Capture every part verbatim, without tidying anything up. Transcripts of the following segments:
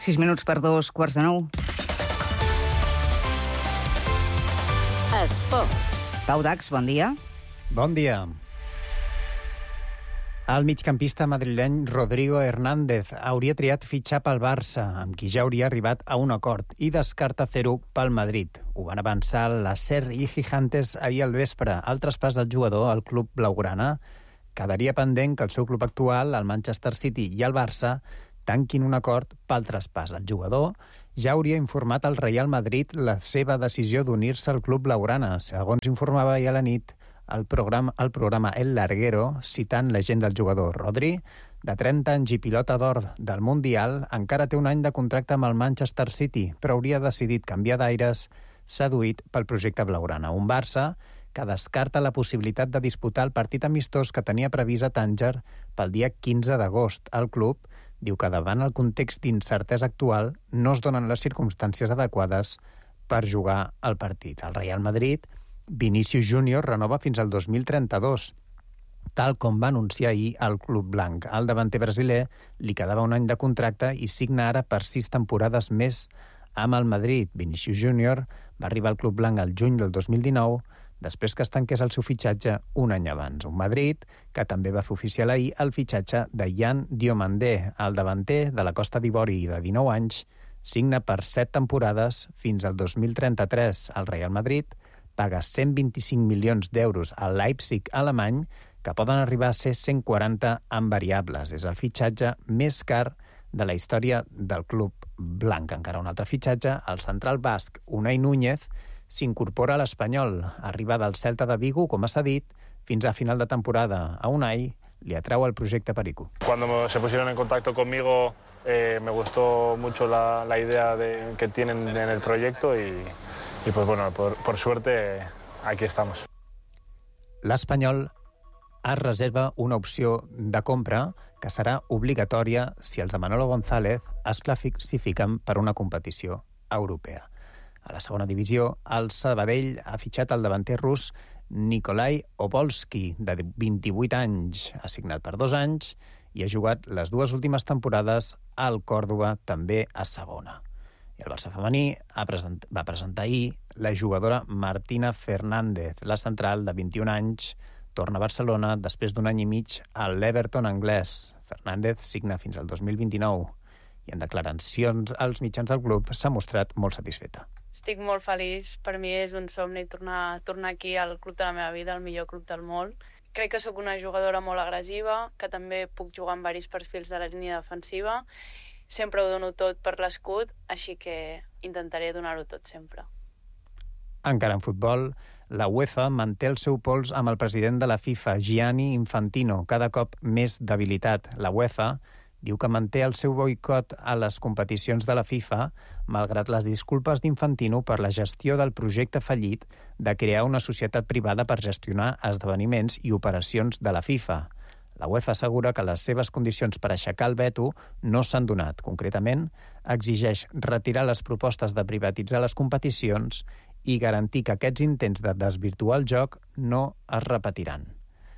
Sis minuts per dos, quarts de nou. Esports. Pau Dax, bon dia. Bon dia. El migcampista madrileny Rodrigo Hernández hauria triat fitxar pel Barça, amb qui ja hauria arribat a un acord, i descarta fer-ho pel Madrid. Ho van avançar la SER i Gigantes ahir al vespre. El traspàs del jugador al club blaugrana quedaria pendent que el seu club actual, el Manchester City i el Barça, tanquin un acord pel traspàs. El jugador ja hauria informat al Real Madrid la seva decisió d'unir-se al club blaugrana, segons informava ahir a la nit el programa, el programa El Larguero, citant l'agent del jugador. Rodri, de trenta anys i pilota d'or del Mundial, encara té un any de contracte amb el Manchester City, però hauria decidit canviar d'aires, seduït pel projecte blaugrana. Un Barça que descarta la possibilitat de disputar el partit amistós que tenia previst a Tànger pel dia quinze d'agost. El club diu que davant el context d'incertesa actual no es donen les circumstàncies adequades per jugar el partit. El Real Madrid, Vinícius Júnior renova fins al dos mil trenta-dos, tal com va anunciar ahir el club blanc. Al davanter brasiler li quedava un any de contracte i signa ara per sis temporades més amb el Madrid. Vinícius Júnior va arribar al club blanc al juny del dos mil dinou, després que es tanqués el seu fitxatge un any abans. Un Madrid que també va fer oficial ahir el fitxatge de Yan Diomandé. El davanter de la Costa d'Ivori de dinou anys signa per set temporades fins al dos mil trenta-tres. El Real Madrid paga cent vint-i-cinc milions d'euros al Leipzig alemany, que poden arribar a ser cent quaranta amb variables. És el fitxatge més car de la història del club blanc. Encara un altre fitxatge, el central basc Unai Núñez s'incorpora a l'Espanyol. Arriba del Celta de Vigo, com s'ha dit, fins a final de temporada. A Unai li atrau el projecte Perico. Cuando se pusieron en contacto conmigo eh, me gustó mucho la, la idea de, que tienen en el proyecto y, y pues bueno, por, por suerte aquí estamos. L'Espanyol es reserva una opció de compra que serà obligatòria si els de Manolo González es classifiquen per una competició europea. A la segona divisió, el Sabadell ha fitxat el davanter rus Nikolai Obolski, de vint-i-vuit anys. Ha signat per dos anys i ha jugat les dues últimes temporades al Còrdova, també a segona. I el Barça femení ha present, va presentar ahir la jugadora Martina Fernández. La central, de vint-i-un anys, torna a Barcelona després d'un any i mig a l'Everton anglès. Fernández signa fins al dos mil vint-i-nou i en declaracions als mitjans del club s'ha mostrat molt satisfeta. Estic molt feliç. Per mi és un somni tornar, tornar aquí al club de la meva vida, el millor club del món. Crec que sóc una jugadora molt agressiva, que també puc jugar en diversos perfils de la línia defensiva. Sempre ho dono tot per l'escut, així que intentaré donar-ho tot sempre. Encara en futbol, la UEFA manté el seu pols amb el president de la FIFA, Gianni Infantino, cada cop més debilitat. La UEFA diu que manté el seu boicot a les competicions de la FIFA, malgrat les disculpes d'Infantino per la gestió del projecte fallit de crear una societat privada per gestionar esdeveniments i operacions de la FIFA. La UEFA assegura que les seves condicions per aixecar el veto no s'han donat. Concretament, exigeix retirar les propostes de privatitzar les competicions i garantir que aquests intents de desvirtuar el joc no es repetiran.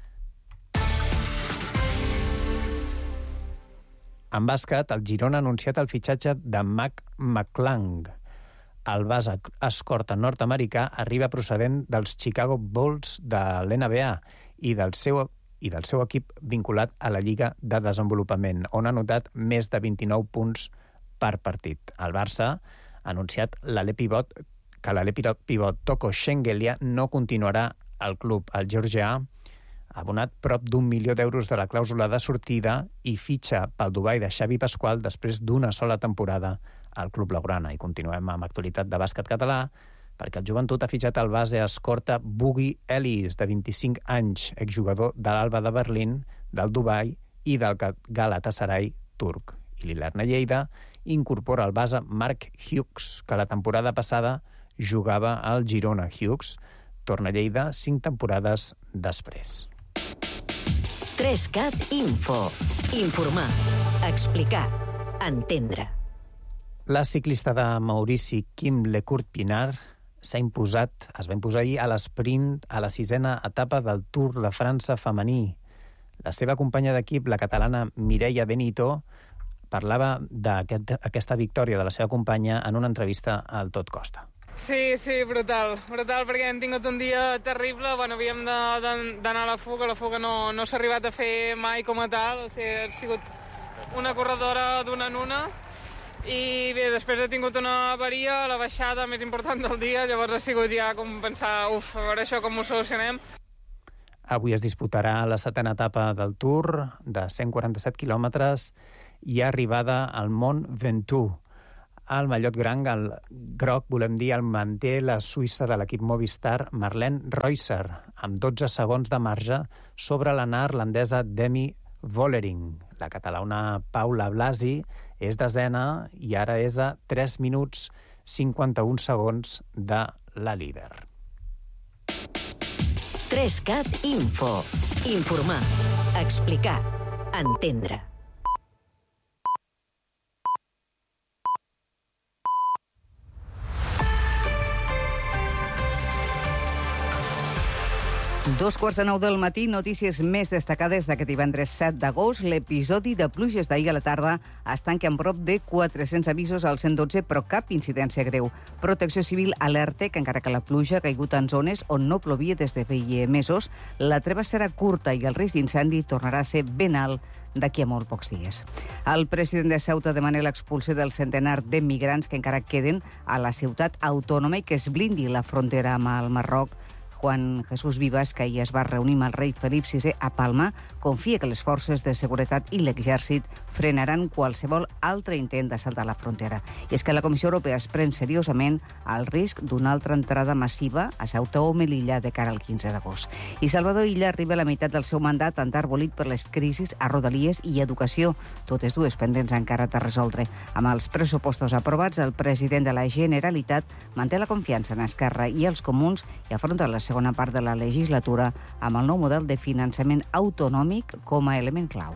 En bàsquet, el Girona ha anunciat el fitxatge de Mac McClung. El base escorta nord-americà arriba procedent dels Chicago Bulls de l'N B A i del seu i del seu equip vinculat a la Lliga de Desenvolupament, on ha anotat més de vint-i-nou punts per partit. El Barça ha anunciat l'alè pivot, que l'alè pivot Toko Shengelia no continuarà al club. El georgià ha abonat prop d'un milió d'euros de la clàusula de sortida i fitxa pel Dubai de Xavi Pasqual després d'una sola temporada al club blaugrana. I continuem amb actualitat de bàsquet català, perquè el Joventut ha fitxat el base escorta Boogie Ellis, de vint-i-cinc anys, exjugador de l'Alba de Berlín, del Dubai i del Galatasaray turc. I l'Ilerna Lleida incorpora el base Mark Hughes, que la temporada passada jugava al Girona. Hughes torna a Lleida cinc temporades després. tres cat Info. Informar, explicar, entendre. La ciclista de Maurici Kim Lecourt-Pinard s'ha imposat, es va imposar ahir a l'esprint a la sisena etapa del Tour de França femení. La seva companya d'equip, la catalana Mireia Benito, parlava d'aquesta victòria de la seva companya en una entrevista al Tot Costa. Sí, sí, brutal, brutal, perquè hem tingut un dia terrible, bueno, havíem d'anar a la fuga, la fuga no, no s'ha arribat a fer mai com a tal, o sigui, ha sigut una corredora d'una en una, i bé, després he tingut una avaria, la baixada més important del dia, llavors ha sigut ja com pensar, uf, a veure això com ho solucionem. Avui es disputarà la setena etapa del Tour, de cent quaranta-set quilòmetres, i arribada al Mont Ventoux. El mallot gran, el groc, volem dir, el manté la suïssa de l'equip Movistar Marlene Reusser, amb dotze segons de marge sobre la neerlandesa Demi Vollering. La catalana Paula Blasi és desena i ara és a tres minuts cinquanta-un segons de la líder. tres cat Info. Informar, explicar, entendre. Dos quarts de nou del matí, notícies més destacades d'aquest divendres set d'agost. L'episodi de pluges d'ahir a la tarda es tanca amb prop de quatre-cents avisos al cent dotze, però cap incidència greu. Protecció Civil alerta que encara que la pluja ha caigut en zones on no plovia des de feia mesos, la treva serà curta i el risc d'incendi tornarà a ser ben alt d'aquí a molt pocs dies. El president de Ceuta demana l'expulsió del centenar de migrants que encara queden a la ciutat autònoma i que es blindi la frontera amb el Marroc. Juan Jesús Vivas, que ahir es va reunir amb el rei Felip sisè a Palma, confia que les forces de seguretat i l'exèrcit frenaran qualsevol altre intent d'assaltar la frontera. I és que la Comissió Europea es pren seriosament el risc d'una altra entrada massiva a Ceuta o Melilla de cara al quinze d'agost. I Salvador Illa arriba a la meitat del seu mandat enterbolit per les crisis a Rodalies i Educació, totes dues pendents encara de resoldre. Amb els pressupostos aprovats, el president de la Generalitat manté la confiança en Esquerra i els comuns i afronta la segona part de la legislatura amb el nou model de finançament autonòmic com a element clau.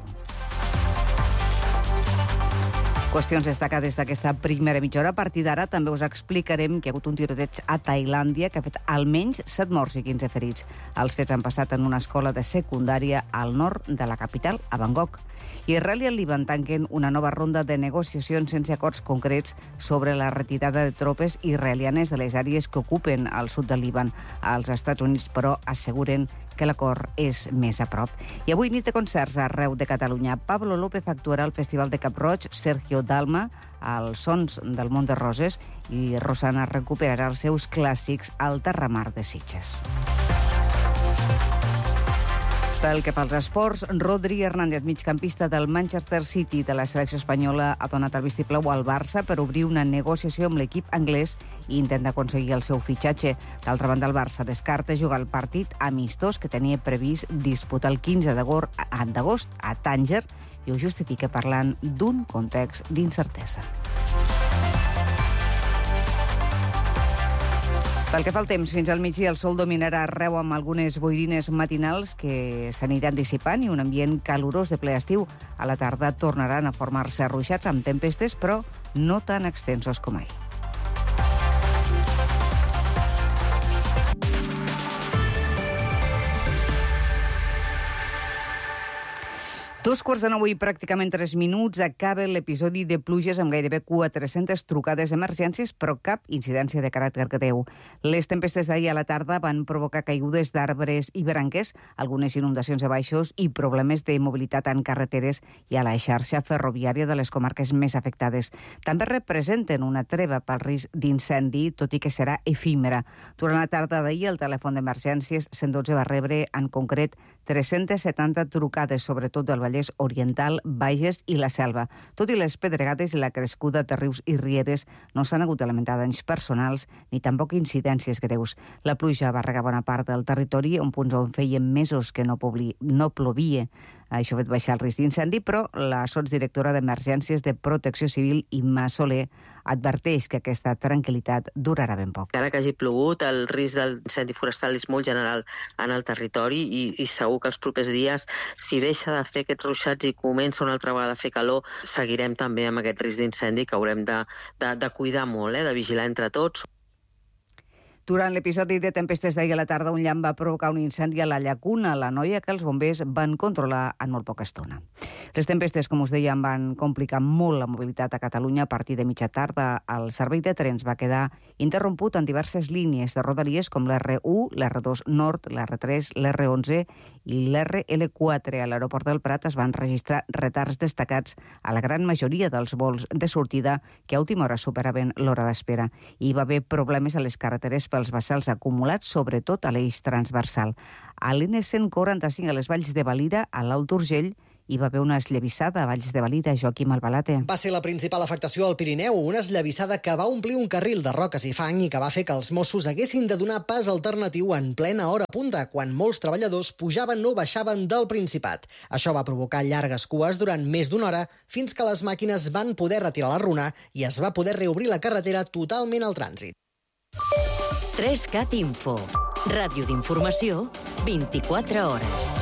Qüestions destacades d'aquesta primera mitja hora. A partir d'ara també us explicarem que hi ha hagut un tiroteig a Tailàndia que ha fet almenys set morts i quinze ferits. Els fets han passat en una escola de secundària al nord de la capital, a Bangkok. Israel i el Líban tanquen una nova ronda de negociacions sense acords concrets sobre la retirada de tropes israelianes de les àrees que ocupen al sud del Líban. Els Estats Units, però, asseguren que l'acord és més a prop. I avui nit de concerts arreu de Catalunya. Pablo López actuarà al Festival de Cap-roig, Sergio Dalma als Sons del Mont de Roses i Rosana recuperarà els seus clàssics al Terramar de Sitges. Pel que fa als esports, Rodri Hernández, migcampista del Manchester City de la selecció espanyola, ha donat el vistiplau al Barça per obrir una negociació amb l'equip anglès i intenta aconseguir el seu fitxatge. D'altra banda, el Barça descarta jugar el partit amistós que tenia previst disputar el quinze d'agost a Tànger i ho justifica parlant d'un context d'incertesa. Pel que fa al temps, fins al migdia el sol dominarà arreu amb algunes boirines matinals que s'aniran dissipant i un ambient calorós de ple estiu. A la tarda tornaran a formar-se ruixats amb tempestes, però no tan extensos com ahir. Dos quarts de nou i pràcticament tres minuts acaba l'episodi de pluges amb gairebé quatre-centes trucades d'emergències, però cap incidència de caràcter greu. Les tempestes d'ahir a la tarda van provocar caigudes d'arbres i branques, algunes inundacions de baixos i problemes de mobilitat en carreteres i a la xarxa ferroviària de les comarques més afectades. També representen una treva pel risc d'incendi, tot i que serà efímera. Durant la tarda d'ahir, el telèfon d'emergències cent dotze va rebre en concret tres-centes setanta trucades, sobretot del Vallès Oriental, Bages i la Selva. Tot i les pedregades i la crescuda de rius i rieres, no s'han hagut de lamentar danys personals ni tampoc incidències greus. La pluja va regar bona part del territori, on punts on feien mesos que no, publi, no plovia. Això va baixar el risc d'incendi, però la sotsdirectora d'Emergències de Protecció Civil, Imma Soler, adverteix que aquesta tranquil·litat durarà ben poc. Encara que hagi plogut, el risc d'incendi forestal és molt general en el territori i, i segur que els propers dies, si deixa de fer aquests ruixats i comença una altra vegada a fer calor, seguirem també amb aquest risc d'incendi que haurem de, de, de cuidar molt, eh, de vigilar entre tots. Durant l'episodi de tempestes d'ahir a la tarda, un llamp va provocar un incendi a la Llacuna, la Noia, que els bombers van controlar en molt poca estona. Les tempestes, com us dèiem, van complicar molt la mobilitat a Catalunya. A partir de mitja tarda, el servei de trens va quedar interromput en diverses línies de rodalies com l'erre u, l'erre dos Nord, l'erre tres, l'erre onze i l'erre ele quatre. A l'aeroport del Prat es van registrar retards destacats a la gran majoria dels vols de sortida que a última hora superaven l'hora d'espera. Hi va haver problemes a les carreteres pels vessals acumulats, sobretot a l'eix transversal. A l'ene cent quaranta-cinc a les Valls de Valira, a l'Alt Urgell, hi va haver una esllavissada a Valls de Valira. Joaquim Albalate. Va ser la principal afectació al Pirineu, una esllavissada que va omplir un carril de roques i fang i que va fer que els Mossos haguessin de donar pas alternatiu en plena hora punta, quan molts treballadors pujaven o baixaven del Principat. Això va provocar llargues cues durant més d'una hora, fins que les màquines van poder retirar la runa i es va poder reobrir la carretera totalment al trànsit. tres cat Info. Ràdio d'informació, vint-i-quatre hores.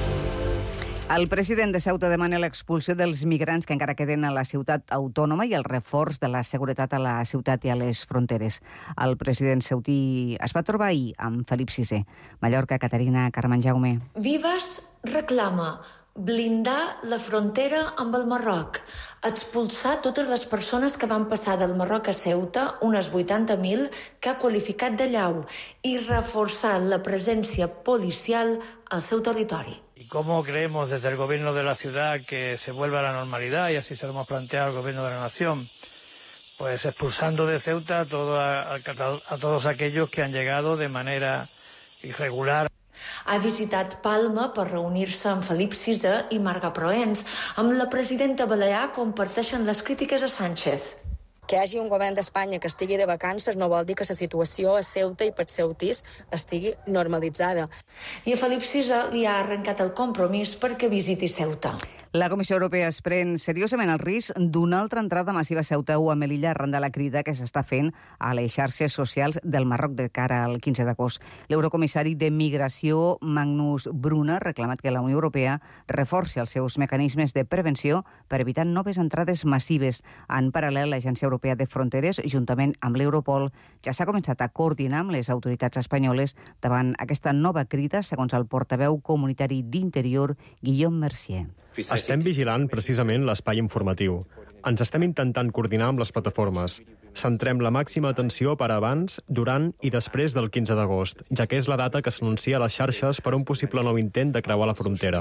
El president de Ceuta demana l'expulsió dels migrants que encara queden a la ciutat autònoma i el reforç de la seguretat a la ciutat i a les fronteres. El president ceutí es va trobar ahir amb Felip sisè. Mallorca, Caterina Carmen Jaume. Vives reclama blindar la frontera amb el Marroc, expulsar totes les persones que van passar del Marroc a Ceuta, unes vuitanta mil, que ha qualificat de llau, i reforçar la presència policial al seu territori. ¿Y cómo creemos desde el gobierno de la ciudad que se vuelva a la normalidad? Y así se lo hemos planteado al gobierno de la nación. Pues expulsando de Ceuta a, todo, a, a todos aquellos que han llegado de manera irregular. Ha visitat Palma per reunir-se amb Felip sisè i Marga Proens. Amb la presidenta balear comparteixen les crítiques a Sánchez. Que hi hagi un govern d'Espanya que estigui de vacances no vol dir que la situació a Ceuta i pels ceutis estigui normalitzada. I a Felip sisè li ha arrencat el compromís perquè visiti Ceuta. La Comissió Europea es pren seriosament el risc d'una altra entrada massiva a Ceuta o a Melilla arran de la crida que s'està fent a les xarxes socials del Marroc de cara al quinze d'agost. L'eurocomissari de Migració, Magnus Brunner, ha reclamat que la Unió Europea reforci els seus mecanismes de prevenció per evitar noves entrades massives. En paral·lel, l'Agència Europea de Fronteres, juntament amb l'Europol, ja s'ha començat a coordinar amb les autoritats espanyoles davant aquesta nova crida, segons el portaveu comunitari d'Interior, Guillaume Mercier. Estem vigilant precisament l'espai informatiu. Ens estem intentant coordinar amb les plataformes. Centrem la màxima atenció per abans, durant i després del quinze d'agost, ja que és la data que s'anuncia a les xarxes per un possible nou intent de creuar la frontera.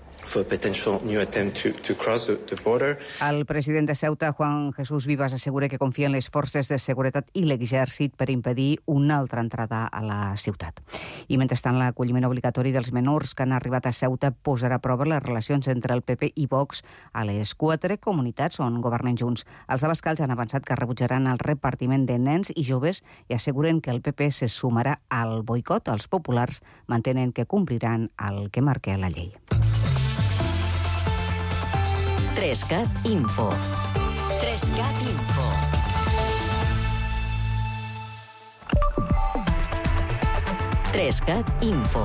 El president de Ceuta, Juan Jesús Vivas, assegura que confia en les forces de seguretat i l'exèrcit per impedir una altra entrada a la ciutat. I mentrestant, l'acolliment obligatori dels menors que han arribat a Ceuta posarà a prova les relacions entre el P P i Vox a les quatre comunitats on governen junts. Els abascals han avançat que rebutjaran el repartiment de nens i joves i asseguren que el P P se sumarà al boicot. Els populars mantenen que compliran el que marca la llei. tres cat Info. tres cat Info. tres cat Info.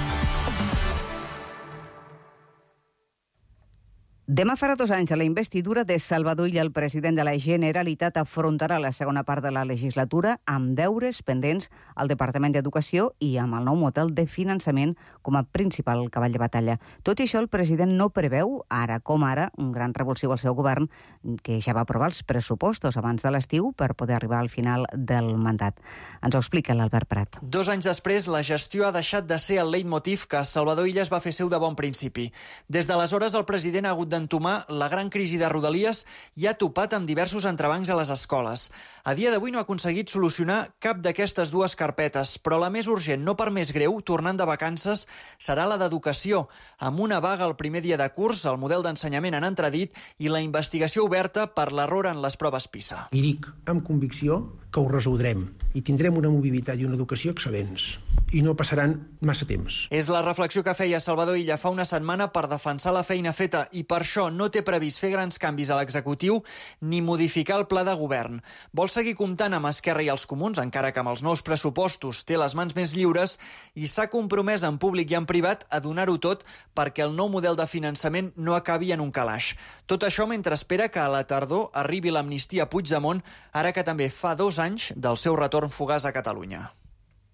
Demà farà dos anys a la investidura de Salvador Illa. El president de la Generalitat afrontarà la segona part de la legislatura amb deures pendents al Departament d'Educació i amb el nou model de finançament com a principal cavall de batalla. Tot i això, el president no preveu, ara com ara, un gran revulsiu al seu govern, que ja va aprovar els pressupostos abans de l'estiu per poder arribar al final del mandat. Ens ho explica l'Albert Prat. Dos anys després, la gestió ha deixat de ser el leitmotiv que Salvador Illa es va fer seu de bon principi. Des d'aleshores, el president ha hagut d'entomar la gran crisi de Rodalies i ha topat amb diversos entrebancs a les escoles. A dia d'avui no ha aconseguit solucionar cap d'aquestes dues carpetes, però la més urgent, no per més greu, tornant de vacances, serà la d'educació, amb una vaga el primer dia de curs, el model d'ensenyament en entredit i la investigació oberta per l'error en les proves PISA. I dic amb convicció que ho resoldrem i tindrem una mobilitat i una educació excel·lents i no passaran massa temps. És la reflexió que feia Salvador Illa fa una setmana per defensar la feina feta i per això no té previst fer grans canvis a l'executiu ni modificar el pla de govern. Vol seguir comptant amb Esquerra i els Comuns, encara que amb els nous pressupostos té les mans més lliures, i s'ha compromès en públic i en privat a donar-ho tot perquè el nou model de finançament no acabi en un calaix. Tot això mentre espera que a la tardor arribi l'amnistia a Puigdemont, ara que també fa dos anys del seu retorn fugaç a Catalunya.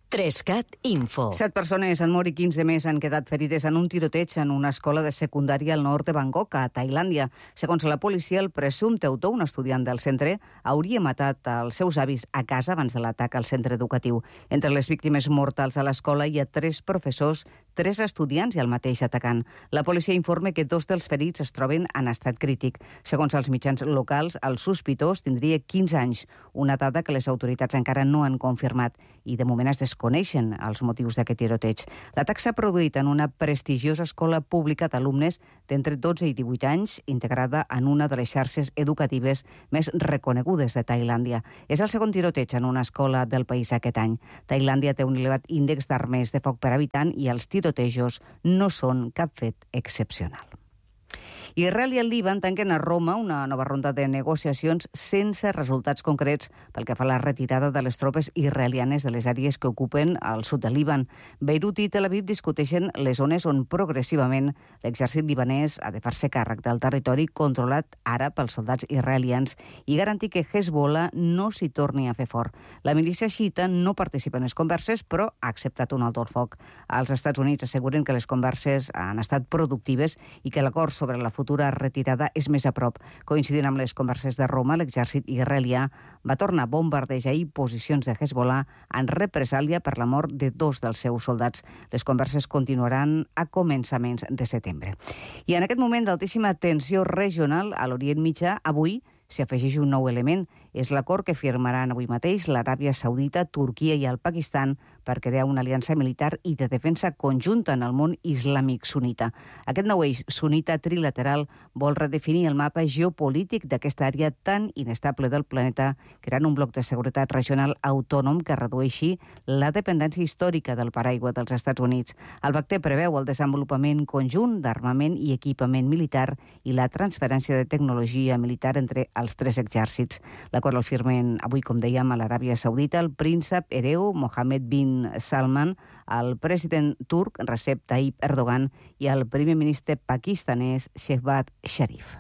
Trescat Info. Set persones han mort i quinze més han quedat ferides en un tiroteig en una escola de secundària al nord de Bangkok, a Tailàndia. Segons la policia, el presumpte autor, un estudiant del centre, hauria matat els seus avis a casa abans de l'atac al centre educatiu. Entre les víctimes mortals a l'escola hi ha tres professors, tres estudiants i el mateix atacant. La policia informa que dos dels ferits es troben en estat crític. Segons els mitjans locals, el sospitós tindria quinze anys, una dada que les autoritats encara no han confirmat i de moment es desconeixen els motius d'aquest tiroteig. L'atac s'ha produït en una prestigiosa escola pública d'alumnes d'entre dotze i divuit anys, integrada en una de les xarxes educatives més reconegudes de Tailàndia. És el segon tiroteig en una escola del país aquest any. Tailàndia té un elevat índex d'armes de foc per habitant i els tirotejos no són cap fet excepcional. Israel i el Líban tanquen a Roma una nova ronda de negociacions sense resultats concrets pel que fa a la retirada de les tropes israelianes de les àrees que ocupen al sud del Líban. Beirut i Tel Aviv discuteixen les zones on progressivament l'exèrcit libanès ha de fer-se càrrec del territori controlat ara pels soldats israelians i garantir que Hezbollah no s'hi torni a fer fort. La milícia xiita no participa en les converses, però ha acceptat un alto al foc. Els Estats Units asseguren que les converses han estat productives i que l'acord sobre la futura retirada és més a prop. Coincidint amb les converses de Roma, l'exèrcit israelià va tornar a bombardejar ahir posicions de Hezbollah en represàlia per la mort de dos dels seus soldats. Les converses continuaran a començaments de setembre. I en aquest moment d'altíssima tensió regional a l'Orient Mitjà, avui s'hi afegeix un nou element. És l'acord que firmaran avui mateix l'Aràbia Saudita, Turquia i el Pakistan per crear una aliança militar i de defensa conjunta en el món islàmic sunita. Aquest nou eix sunita trilateral vol redefinir el mapa geopolític d'aquesta àrea tan inestable del planeta, creant un bloc de seguretat regional autònom que redueixi la dependència històrica del paraigua dels Estats Units. El pacte preveu el desenvolupament conjunt d'armament i equipament militar i la transferència de tecnologia militar entre els tres exèrcits. L'acord el firmen avui, com dèiem, a l'Aràbia Saudita, el príncep hereu Mohammed bin Salman, el president turc Recep Tayyip Erdogan i el primer ministre pakistanès Shehbaz Sharif.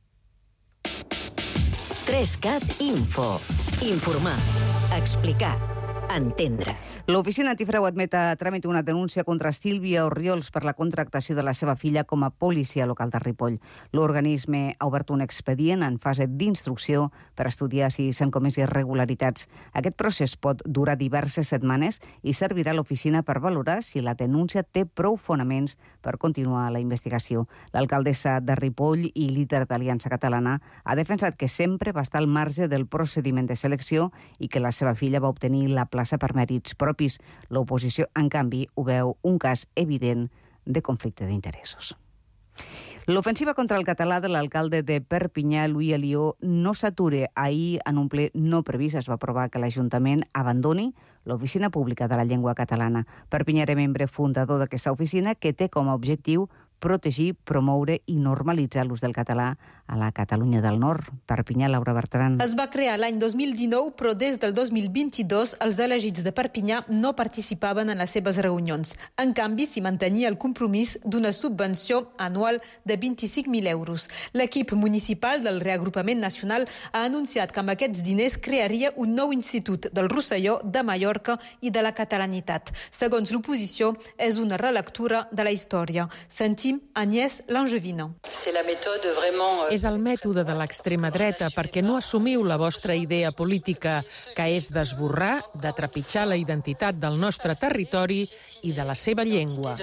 Trescat Info. Informar, explicar, entendre. L'Oficina Antifrau admet a tràmit una denúncia contra Sílvia Orriols per la contractació de la seva filla com a policia local de Ripoll. L'organisme ha obert un expedient en fase d'instrucció per estudiar si s'han comès irregularitats. Aquest procés pot durar diverses setmanes i servirà a l'oficina per valorar si la denúncia té prou fonaments per continuar la investigació. L'alcaldessa de Ripoll i líder d'Aliança Catalana ha defensat que sempre va estar al marge del procediment de selecció i que la seva filla va obtenir la plaça per mèrits propis. L'oposició, en canvi, ho veu un cas evident de conflicte d'interessos. L'ofensiva contra el català de l'alcalde de Perpinyà, Louis Alió, no s'ature. Ahir, en un ple no previst, es va aprovar que l'Ajuntament abandoni l'Oficina Pública de la Llengua Catalana. Perpinyà era membre fundador d'aquesta oficina que té com a objectiu protegir, promoure i normalitzar l'ús del català a la Catalunya del Nord. Perpinyà, Laura Bertran. Es va crear l'any dos mil dinou, però des del dos mil vint-i-dos els elegits de Perpinyà no participaven en les seves reunions. En canvi, s'hi mantenia el compromís d'una subvenció anual de vint-i-cinc mil euros. L'equip municipal del reagrupament nacional ha anunciat que amb aquests diners crearia un nou institut del Rosselló, de Mallorca i de la catalanitat. Segons l'oposició, és una relectura de la història. Sentim Agnès Langevina. És el mètode de l'extrema dreta perquè no assumiu la vostra idea política, que és d'esborrar, de trepitjar la identitat del nostre territori i de la seva llengua.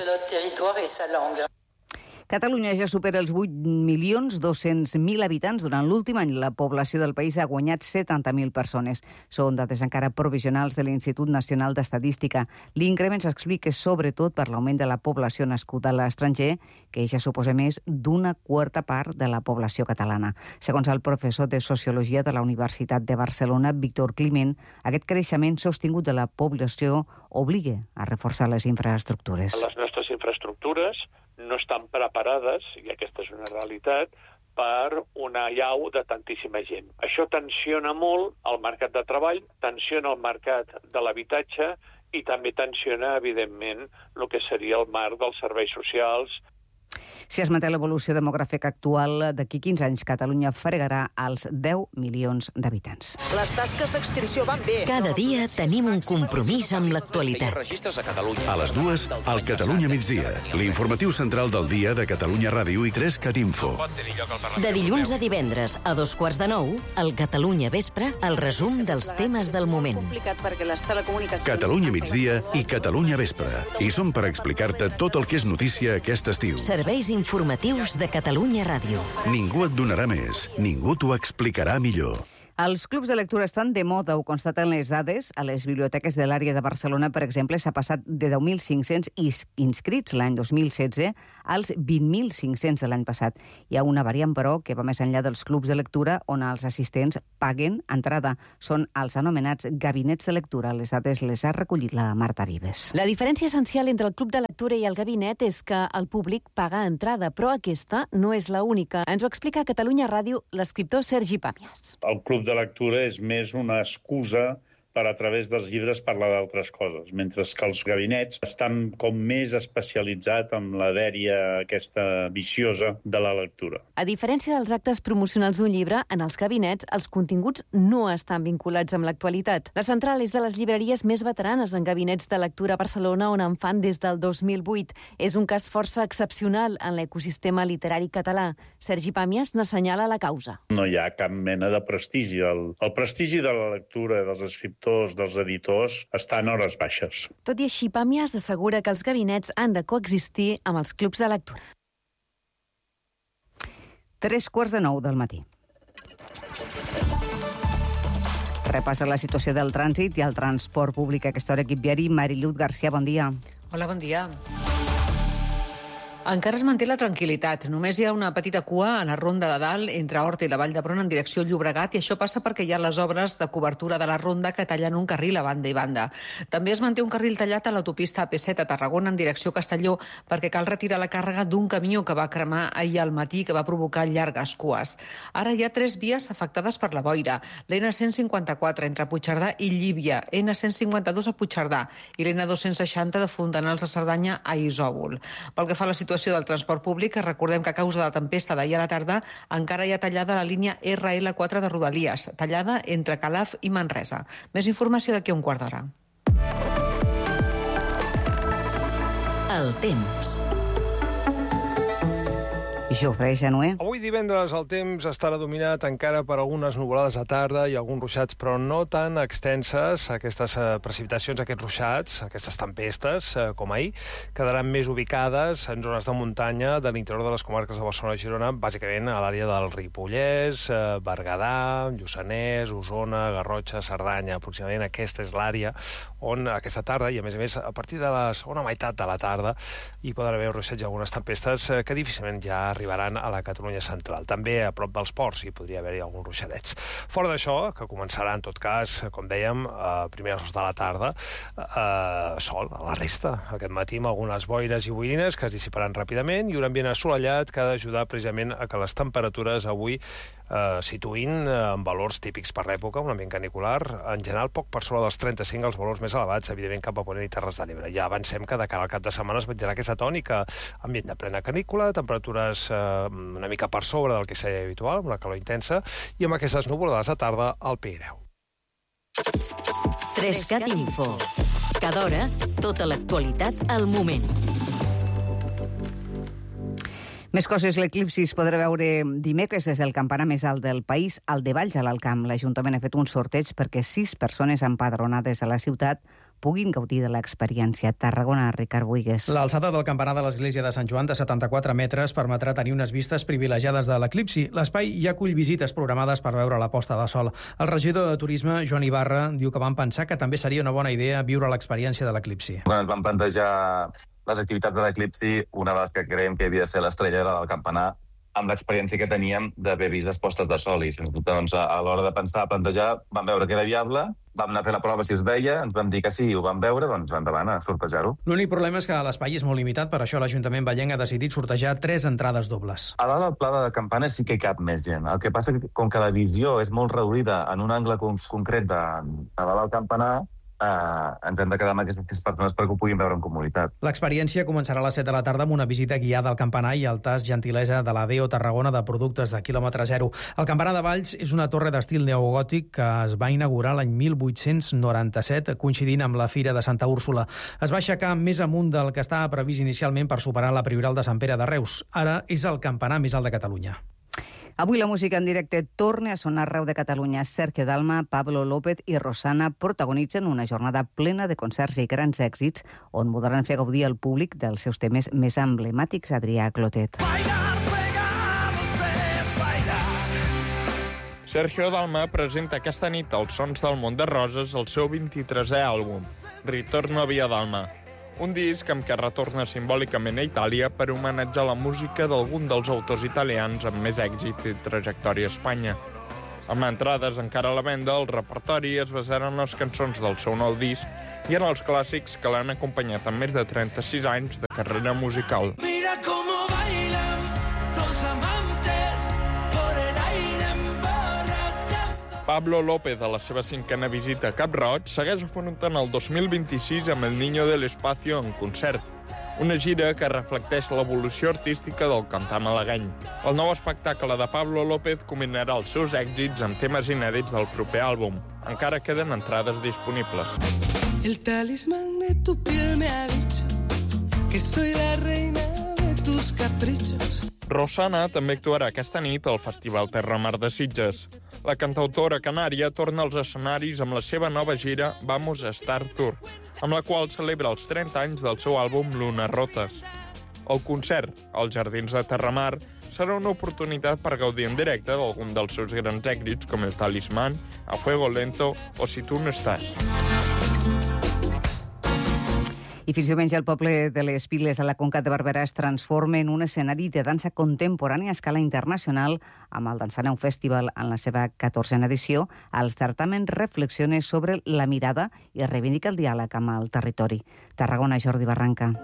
Catalunya ja supera els vuit milions dos-cents mil habitants. Durant l'últim any, la població del país ha guanyat setanta mil persones. Són dades encara provisionals de l'Institut Nacional d'Estadística. L'increment s'explica sobretot per l'augment de la població nascuda a l'estranger, que ja suposa més d'una quarta part de la població catalana. Segons el professor de Sociologia de la Universitat de Barcelona, Víctor Climent, aquest creixement sostingut de la població obliga a reforçar les infraestructures. Les nostres infraestructures no estan preparades, i aquesta és una realitat, per una allau de tantíssima gent. Això tensiona molt el mercat de treball, tensiona el mercat de l'habitatge i també tensiona, evidentment, el que seria el marc dels serveis socials. Si es manté l'evolució demogràfica actual, d'aquí quinze anys Catalunya fregarà els deu milions d'habitants. Les tasques d'extinció van bé. Cada dia tenim un compromís amb l'actualitat. A les dues, al Catalunya migdia, l'informatiu central del dia de Catalunya Ràdio i tres Cat Info. De dilluns a divendres, a dos quarts de nou, al Catalunya Vespre, el resum dels temes del moment. Catalunya migdia i Catalunya Vespre. I som per explicar-te tot el que és notícia aquest estiu. Serveis informatius de Catalunya Ràdio. Ningú et donarà més, ningú t'ho explicarà millor. Els clubs de lectura estan de moda, ho constaten les dades. A les biblioteques de l'àrea de Barcelona, per exemple, s'ha passat de deu mil cinc-cents inscrits l'any dos mil setze als vint mil cinc-cents de l'any passat. Hi ha una variant, però, que va més enllà dels clubs de lectura, on els assistents paguen entrada. Són els anomenats gabinets de lectura. Les dades les ha recollit la Marta Vives. La diferència essencial entre el club de lectura i el gabinet és que el públic paga entrada, però aquesta no és la única. Ens ho explica a Catalunya Ràdio l'escriptor Sergi Pàmies. El club de lectura és més una excusa per a través dels llibres parlar d'altres coses, mentre que els gabinets estan com més especialitzats en la dèria aquesta viciosa de la lectura. A diferència dels actes promocionals d'un llibre, en els gabinets els continguts no estan vinculats amb l'actualitat. La central és de les llibreries més veteranes en gabinets de lectura a Barcelona, on en fan des del dos mil vuit. És un cas força excepcional en l'ecosistema literari català. Sergi Pàmies n'assenyala la causa. No hi ha cap mena de prestigi. El, el prestigi de la lectura dels escriptors dels editors estan a hores baixes. Tot i així, Pàmies assegura que els gabinets han de coexistir amb els clubs de lectura. Tres quarts de nou del matí. Repassa la situació del trànsit i el transport públic a aquesta hora. Equip viari, Mariluz García, bon dia. Hola, bon dia. Encara es manté la tranquil·litat. Només hi ha una petita cua a la ronda de dalt entre Horta i la Vall d'Hebron en direcció Llobregat, i això passa perquè hi ha les obres de cobertura de la ronda que tallen un carril a banda i banda. També es manté un carril tallat a l'autopista A P set a Tarragona en direcció Castelló perquè cal retirar la càrrega d'un camió que va cremar ahir al matí, que va provocar llargues cues. Ara hi ha tres vies afectades per la boira. L'N cent cinquanta-quatre entre Puigcerdà i Llívia, N cent cinquanta-dos a Puigcerdà i l'N dos-cents seixanta de Fontanals de Cerdanya a Isòvol. Pel que fa a la situació del transport públic, recordem que a causa de la tempesta d'ahir a la tarda encara hi ha tallada la línia R L quatre de Rodalies, tallada entre Calaf i Manresa. Més informació d'aquí a un quart d'hora. El temps. Jofre Janué. Avui divendres el temps estarà dominat encara per algunes nuvolades de tarda i alguns ruixats, però no tan extenses. Aquestes eh, precipitacions, aquests ruixats, aquestes tempestes, eh, com ahir, quedaran més ubicades en zones de muntanya de l'interior de les comarques de Barcelona i Girona, bàsicament a l'àrea del Ripollès, eh, Berguedà, Lluçanès, Osona, Garrotxa, Cerdanya. Aproximadament aquesta és l'àrea on aquesta tarda, i a més a més a partir de la segona meitat de la tarda, hi poden haver ruixats i algunes tempestes eh, que difícilment ja arribaran a la Catalunya central. També a prop dels ports hi podria haver-hi alguns ruixadets. Fora d'això, que començarà en tot cas, com dèiem, a primeres hores de la tarda, eh, sol a la resta. Aquest matí amb algunes boires i boirines que es dissiparan ràpidament i un ambient assolellat que ha d'ajudar precisament a que les temperatures avui eh, situïn en valors típics per l'època, un ambient canicular, en general poc per sobre dels trenta-cinc, els valors més elevats, evidentment cap a Ponent i Terres de l'Ebre. Ja avancem que de cara al cap de setmana es vetllarà aquesta tònica, ambient de plena canícula, temperatures una mica per sobre del que seria habitual, amb una calor intensa, i amb aquestes nuvolades de tarda al Pirineu. tres cat Info. Cada hora, tota l'actualitat al moment. Més coses, l'eclipsi es podrà veure dimecres des del campanar més alt del país, al de Valls a l'Alt Camp. L'Ajuntament ha fet un sorteig perquè sis persones empadronades a la ciutat puguin gaudir de l'experiència. Tarragona, Ricard Buigues. L'alçada del campanar de l'església de Sant Joan de setanta-quatre metres permetrà tenir unes vistes privilegiades de l'eclipsi. L'espai ja acull visites programades per veure la posta de sol. El regidor de Turisme, Joan Ibarra, diu que van pensar que també seria una bona idea viure l'experiència de l'eclipsi. Quan ens vam plantejar les activitats de l'eclipsi, una de les que creiem que havia de ser l'estrella era del campanar, amb l'experiència que teníem d'haver vist les postes de sol. I doncs, a l'hora de pensar, plantejar, vam veure que era viable, vam anar a fer la prova si es veia, ens vam dir que sí, ho vam veure, doncs endavant a sortejar-ho. L'únic problema és que l'espai és molt limitat, per això l'Ajuntament vallenc ha decidit sortejar tres entrades dobles. A dalt al pla de campana sí que hi cap més gent. El que passa que, com que la visió és molt reduïda en un angle concret de, de dalt al campanar, eh, ens hem de quedar amb aquestes sis persones perquè ho puguin veure en comunitat. L'experiència començarà a les set de la tarda amb una visita guiada al campanar i al tas gentilesa de la D E O Tarragona de productes de quilòmetre zero. El campanar de Valls és una torre d'estil neogòtic que es va inaugurar l'any mil vuit-cents noranta-set, coincidint amb la Fira de Santa Úrsula. Es va aixecar més amunt del que estava previst inicialment per superar la Prioral de Sant Pere de Reus. Ara és el campanar més alt de Catalunya. Avui la música en directe torna a sonar arreu de Catalunya. Sergio Dalma, Pablo López i Rosana protagonitzen una jornada plena de concerts i grans èxits on podran fer gaudir al públic dels seus temes més emblemàtics. Adrià Clotet. Sergio Dalma presenta aquesta nit als Sons del Mont de Roses el seu vint-i-tresè àlbum, Ritorno a Via Dalma. Un disc amb què retorna simbòlicament a Itàlia per homenatjar la música d'algun dels autors italians amb més èxit i trajectòria a Espanya. Amb entrades encara a la venda, el repertori es basarà en les cançons del seu nou disc i en els clàssics que l'han acompanyat en més de trenta-sis anys de carrera musical. Mira cómo bailan los amantes por el aire emborrachando. Pablo López, a la seva cinquena visita a Cap Roig, segueix afrontant el dos mil vint-i-sis amb El Niño del Espacio en concert. Una gira que reflecteix l'evolució artística del cantant malagueny. El nou espectacle de Pablo López combinarà els seus èxits amb temes inèdits del proper àlbum. Encara queden entrades disponibles. El talismán de tu piel me ha dicho que soy la reina de tus caprichos. Rosana també actuarà aquesta nit al Festival Terra Mar de Sitges. La cantautora canària torna als escenaris amb la seva nova gira Vamos a Star Tour, amb la qual celebra els trenta anys del seu àlbum Lunes Rotes. El concert, als Jardins de Terramar, serà una oportunitat per gaudir en directe d'algun dels seus grans èxits, com El Talismán, A Fuego Lento o Si tu no estàs. I fins diumenge el poble de les Piles a la Conca de Barberà es transforma en un escenari de dansa contemporània a escala internacional amb el Dansaneu Festival en la seva catorzena edició. El certamen reflexiona sobre la mirada i reivindica el diàleg amb el territori. Tarragona, Jordi Barranca.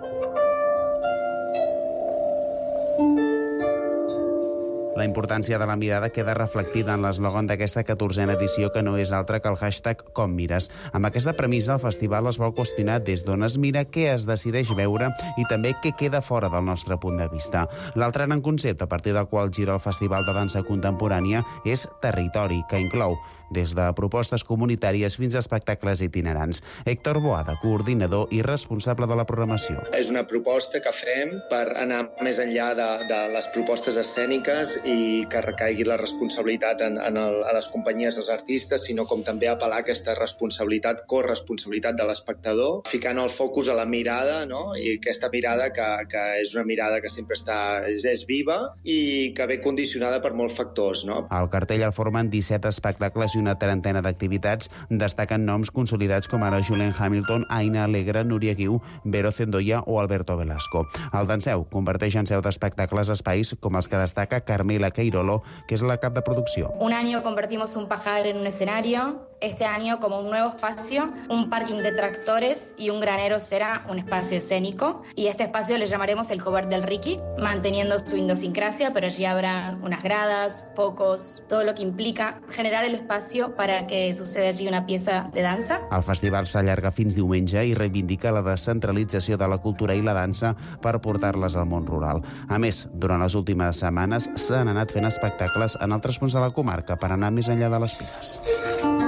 La importància de la mirada queda reflectida en l'eslògan d'aquesta catorzena edició, que no és altra que el hashtag Com mires. Amb aquesta premissa, el festival es vol qüestionar des d'on es mira, què es decideix veure i també què queda fora del nostre punt de vista. L'altre gran concepte a partir del qual gira el Festival de Dansa Contemporània és territori, que inclou des de propostes comunitàries fins a espectacles itinerants. Héctor Boada, coordinador i responsable de la programació. És una proposta que fem per anar més enllà de, de les propostes escèniques i que recaigui la responsabilitat en, en el, a les companyies dels artistes, sinó com també apel·lar aquesta responsabilitat, corresponsabilitat de l'espectador, ficant el focus a la mirada, no? I aquesta mirada que, que és una mirada que sempre està, és, és viva i que ve condicionada per molts factors, no? Al cartell el formen disset espectacles i una trentena d'activitats. Destaquen noms consolidats com ara Julian Hamilton, Aina Alegre, Núria Guiu, Vero Zendoya o Alberto Velasco. El Danseu converteix en seu d'espectacles espais com els que destaca Carmela Queirolo, que és la cap de producció. Un año convertimos un pajar en un escenario, este año como un nuevo espacio, un parking de tractores y un granero será un espacio escénico, y este espacio le llamaremos el Cobert del Ricky, manteniendo su idiosincrasia, pero allí habrá unas gradas, focos, todo lo que implica generar el espacio para que suceda allí una pieza de dansa. El festival s'allarga fins diumenge i reivindica la descentralització de la cultura i la dansa per portar-les al món rural. A més, durant les últimes setmanes s'han anat fent espectacles en altres punts de la comarca per anar més enllà de les Piles.